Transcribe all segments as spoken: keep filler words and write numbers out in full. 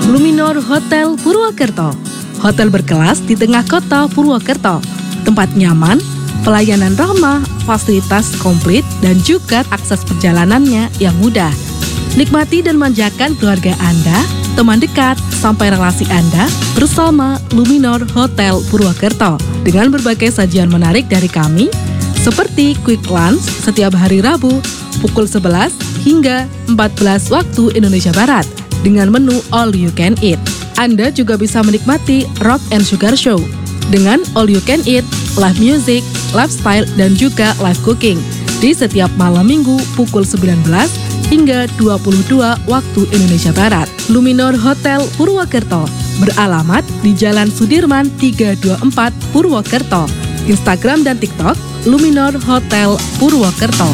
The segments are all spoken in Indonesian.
Luminor Hotel Purwokerto. Hotel berkelas di tengah kota Purwokerto. Tempat nyaman, pelayanan ramah, fasilitas komplit, dan juga akses perjalanannya yang mudah. Nikmati dan manjakan keluarga Anda, teman dekat, sampai relasi Anda bersama Luminor Hotel Purwokerto. Dengan berbagai sajian menarik dari kami, seperti quick lunch setiap hari Rabu pukul sebelas hingga empat belas waktu Indonesia Barat dengan menu all you can eat. Anda juga bisa menikmati Rock and Sugar Show dengan all you can eat, live music, lifestyle, dan juga live cooking di setiap malam minggu pukul sembilan belas hingga dua puluh dua waktu Indonesia Barat. Luminor Hotel Purwokerto beralamat di Jalan Sudirman tiga dua empat Purwokerto. Instagram dan TikTok Luminor Hotel Purwokerto.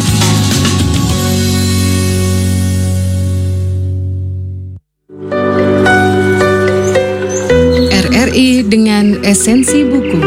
R R I dengan esensi buku.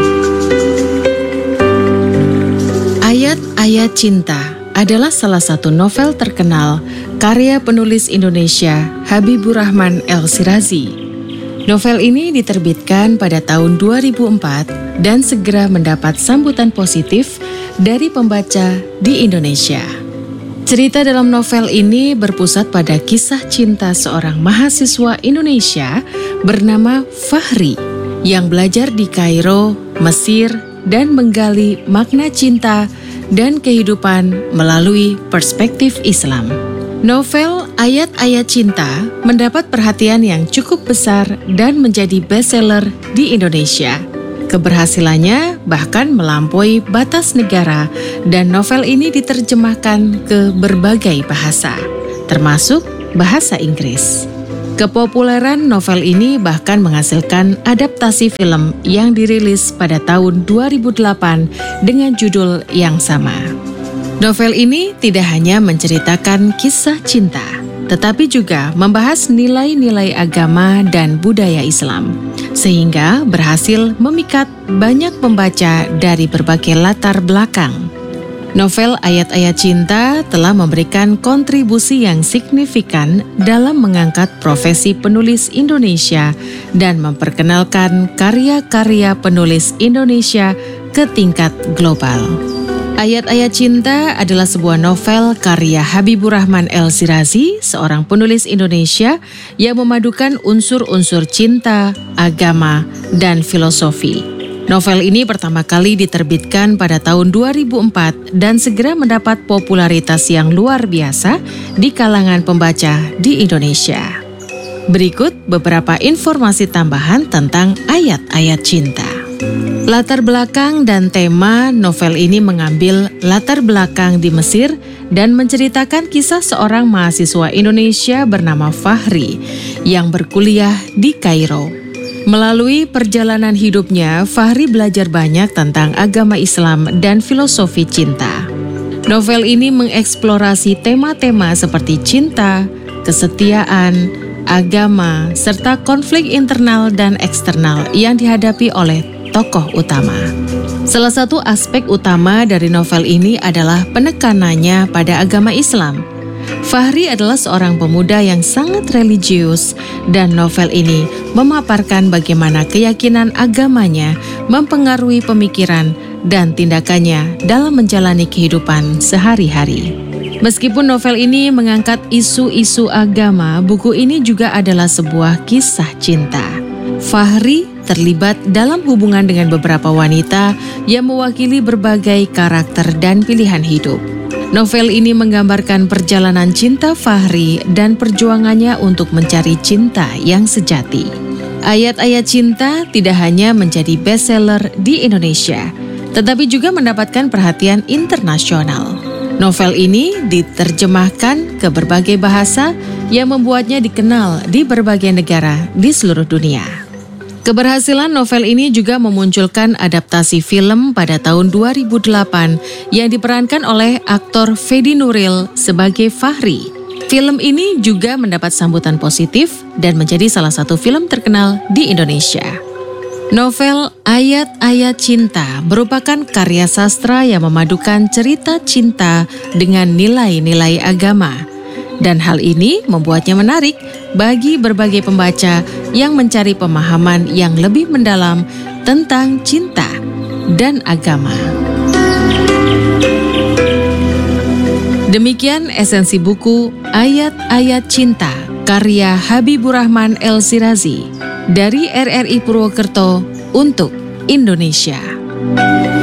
Ayat-ayat Cinta adalah salah satu novel terkenal karya penulis Indonesia Habibur Rahman El-Shirazi. Novel ini diterbitkan pada tahun dua ribu empat dan segera mendapat sambutan positif dari pembaca di Indonesia. Cerita dalam novel ini berpusat pada kisah cinta seorang mahasiswa Indonesia bernama Fahri yang belajar di Kairo, Mesir, dan menggali makna cinta dan kehidupan melalui perspektif Islam. Novel Ayat-ayat Cinta mendapat perhatian yang cukup besar dan menjadi bestseller di Indonesia. Keberhasilannya bahkan melampaui batas negara dan novel ini diterjemahkan ke berbagai bahasa, termasuk bahasa Inggris. Kepopuleran novel ini bahkan menghasilkan adaptasi film yang dirilis pada tahun dua ribu delapan dengan judul yang sama. Novel ini tidak hanya menceritakan kisah cinta, tetapi juga membahas nilai-nilai agama dan budaya Islam, sehingga berhasil memikat banyak pembaca dari berbagai latar belakang. Novel Ayat-ayat Cinta telah memberikan kontribusi yang signifikan dalam mengangkat profesi penulis Indonesia dan memperkenalkan karya-karya penulis Indonesia ke tingkat global. Ayat-ayat Cinta adalah sebuah novel karya Habibur Rahman El-Shirazi, seorang penulis Indonesia yang memadukan unsur-unsur cinta, agama, dan filosofi. Novel ini pertama kali diterbitkan pada tahun dua ribu empat dan segera mendapat popularitas yang luar biasa di kalangan pembaca di Indonesia. Berikut beberapa informasi tambahan tentang Ayat-ayat Cinta. Latar belakang dan tema novel ini mengambil latar belakang di Mesir dan menceritakan kisah seorang mahasiswa Indonesia bernama Fahri yang berkuliah di Kairo. Melalui perjalanan hidupnya, Fahri belajar banyak tentang agama Islam dan filosofi cinta. Novel ini mengeksplorasi tema-tema seperti cinta, kesetiaan, agama, serta konflik internal dan eksternal yang dihadapi oleh tokoh utama. Salah satu aspek utama dari novel ini adalah penekanannya pada agama Islam. Fahri adalah seorang pemuda yang sangat religius dan novel ini memaparkan bagaimana keyakinan agamanya mempengaruhi pemikiran dan tindakannya dalam menjalani kehidupan sehari-hari. Meskipun novel ini mengangkat isu-isu agama, buku ini juga adalah sebuah kisah cinta. Fahri terlibat dalam hubungan dengan beberapa wanita yang mewakili berbagai karakter dan pilihan hidup. Novel ini menggambarkan perjalanan cinta Fahri dan perjuangannya untuk mencari cinta yang sejati. Ayat-ayat Cinta tidak hanya menjadi bestseller di Indonesia, tetapi juga mendapatkan perhatian internasional. Novel ini diterjemahkan ke berbagai bahasa yang membuatnya dikenal di berbagai negara di seluruh dunia. Keberhasilan novel ini juga memunculkan adaptasi film pada tahun dua ribu delapan yang diperankan oleh aktor Fedi Nuril sebagai Fahri. Film ini juga mendapat sambutan positif dan menjadi salah satu film terkenal di Indonesia. Novel Ayat-ayat Cinta merupakan karya sastra yang memadukan cerita cinta dengan nilai-nilai agama. Dan hal ini membuatnya menarik bagi berbagai pembaca yang mencari pemahaman yang lebih mendalam tentang cinta dan agama. Demikian esensi buku Ayat-Ayat Cinta karya Habibur Rahman El-Shirazi dari R R I Purwokerto untuk Indonesia.